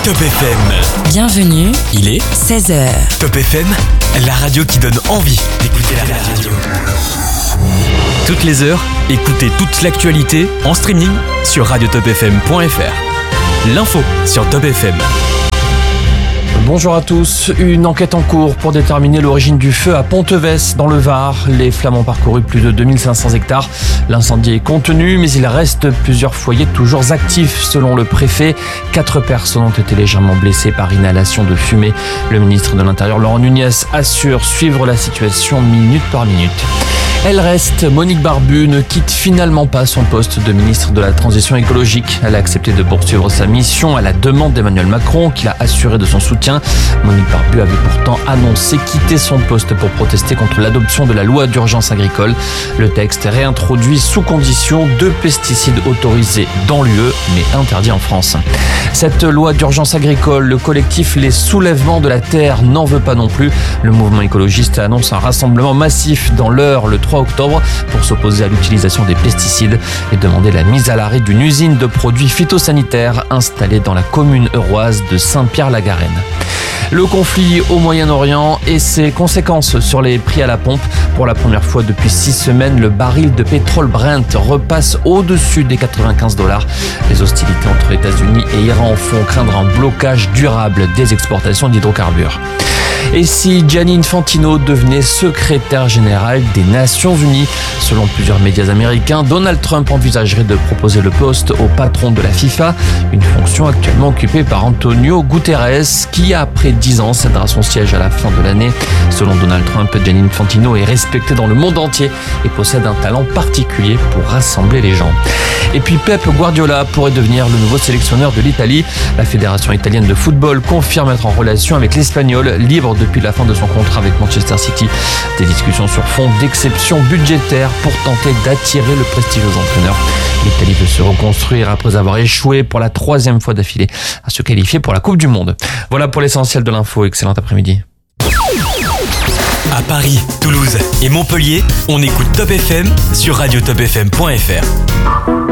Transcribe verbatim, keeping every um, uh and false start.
Top F M. Bienvenue, Il est seize heures. Top F M, la radio qui donne envie d'écouter la radio. Toutes les heures, écoutez toute l'actualité en streaming sur radio top f m point f r. L'info sur Top F M. Bonjour à tous. Une enquête en cours pour déterminer l'origine du feu à Ponteves dans le Var. Les flammes ont parcouru plus de deux mille cinq cents hectares. L'incendie est contenu, mais il reste plusieurs foyers toujours actifs. Selon le préfet, quatre personnes ont été légèrement blessées par inhalation de fumée. Le ministre de l'Intérieur, Laurent Nunez, assure suivre la situation minute par minute. Elle reste. Monique Barbu ne quitte finalement pas son poste de ministre de la Transition écologique. Elle a accepté de poursuivre sa mission à la demande d'Emmanuel Macron, qui l'a assuré de son soutien. Monique Barbu avait pourtant annoncé quitter son poste pour protester contre l'adoption de la loi d'urgence agricole. Le texte réintroduit sous condition deux pesticides autorisés dans l'U E, mais interdits en France. Cette loi d'urgence agricole, le collectif Les Soulèvements de la Terre n'en veut pas non plus. Le mouvement écologiste annonce un rassemblement massif dans l'Eure le trois octobre pour s'opposer à l'utilisation des pesticides et demander la mise à l'arrêt d'une usine de produits phytosanitaires installée dans la commune euroise de Saint-Pierre-la-Garenne. Le conflit au Moyen-Orient et ses conséquences sur les prix à la pompe. Pour la première fois depuis six semaines, le baril de pétrole Brent repasse au-dessus des quatre-vingt-quinze dollars. Les hostilités entre États-Unis et Iran font craindre un blocage durable des exportations d'hydrocarbures. Et si Gianni Infantino devenait secrétaire général des Nations Unies? Selon plusieurs médias américains, Donald Trump envisagerait de proposer le poste au patron de la FIFA, une fonction actuellement occupée par Antonio Guterres, qui après dix ans cédera son siège à la fin de l'année. Selon Donald Trump, Gianni Infantino est respecté dans le monde entier et possède un talent particulier pour rassembler les gens. Et puis Pep Guardiola pourrait devenir le nouveau sélectionneur de l'Italie. La fédération italienne de football confirme être en relation avec l'Espagnol, libre depuis la fin de son contrat avec Manchester City. Des discussions sur fond d'exception budgétaire pour tenter d'attirer le prestigieux entraîneur. L'Italie veut se reconstruire après avoir échoué pour la troisième fois d'affilée à se qualifier pour la Coupe du Monde. Voilà pour l'essentiel de l'info. Excellent après-midi. À Paris, Toulouse et Montpellier, on écoute Top F M sur radio top f m point f r.